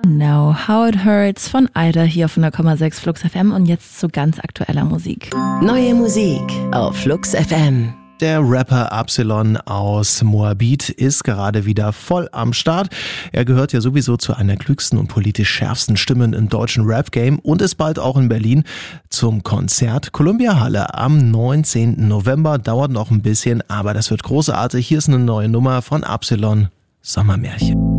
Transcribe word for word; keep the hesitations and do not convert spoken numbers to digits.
Now How It Hurts von Ida hier von der Komma sechs Flux F M und jetzt zu ganz aktueller Musik. Neue Musik auf Flux F M. Der Rapper Absilon aus Moabit ist gerade wieder voll am Start. Er gehört ja sowieso zu einer klügsten und politisch schärfsten Stimmen im deutschen Rap-Game und ist bald auch in Berlin zum Konzert Columbia Halle am neunzehnten November. Dauert noch ein bisschen, aber das wird großartig. Hier ist eine neue Nummer von Absilon, Sommermärchen.